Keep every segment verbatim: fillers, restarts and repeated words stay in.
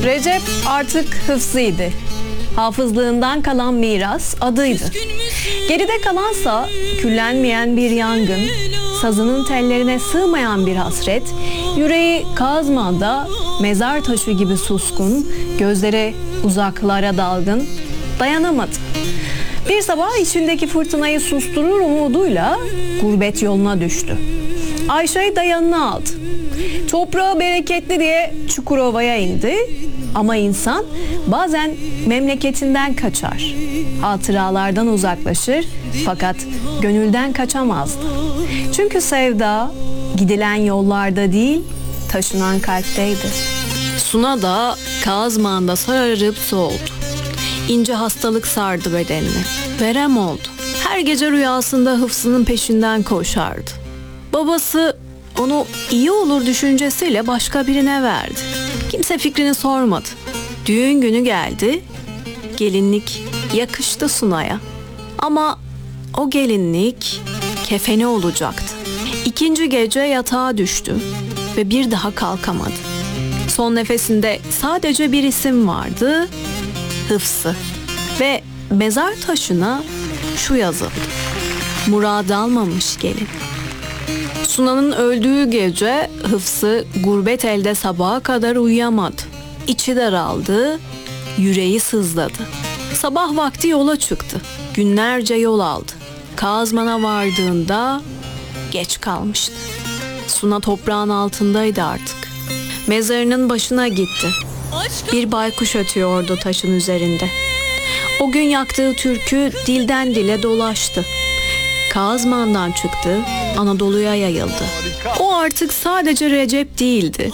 Recep artık hıfzıydı. Hafızlığından kalan miras adıydı. Geride kalansa küllenmeyen bir yangın, sazının tellerine sığmayan bir hasret, yüreği Kazman'da mezar taşı gibi suskun, gözleri uzaklara dalgın, dayanamadı. Bir sabah içindeki fırtınayı susturur umuduyla gurbet yoluna düştü. Ayşe'yi de yanına aldı. Toprağı bereketli diye Çukurova'ya indi. Ama insan bazen memleketinden kaçar. Hatıralardan uzaklaşır fakat gönülden kaçamazdı. Çünkü sevda gidilen yollarda değil, taşınan kalpteydi. Suna da Kazman'da sararıp soğudu. İnce hastalık sardı bedenini. Verem oldu. Her gece rüyasında Hıfzı'nın peşinden koşardı. Babası onu iyi olur düşüncesiyle başka birine verdi. Kimse fikrini sormadı. Düğün günü geldi. Gelinlik yakıştı Suna'ya. Ama o gelinlik kefeni olacaktı. İkinci gece yatağa düştü ve bir daha kalkamadı. Son nefesinde sadece bir isim vardı. Hıfzı. Ve mezar taşına şu yazıldı: Murad almamış gelin. Suna'nın öldüğü gece Hıfzı gurbet elde sabaha kadar uyuyamadı. İçi daraldı, yüreği sızladı. Sabah vakti yola çıktı. Günlerce yol aldı. Kazman'a vardığında geç kalmıştı. Suna toprağın altındaydı artık. Mezarının başına gitti. Bir baykuş ötüyordu taşın üzerinde. O gün yaktığı türkü dilden dile dolaştı. Kazman'dan çıktı, Anadolu'ya yayıldı. O artık sadece Recep değildi.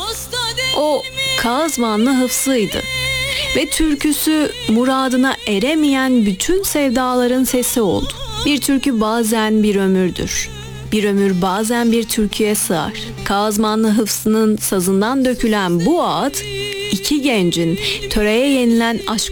O Kazmanlı Hıfzı'ydı. Ve türküsü muradına eremeyen bütün sevdaların sesi oldu. Bir türkü bazen bir ömürdür. Bir ömür bazen bir türküye sığar. Kazmanlı Hıfzı'nın sazından dökülen bu ağıt, iki gencin töreye yenilen aşk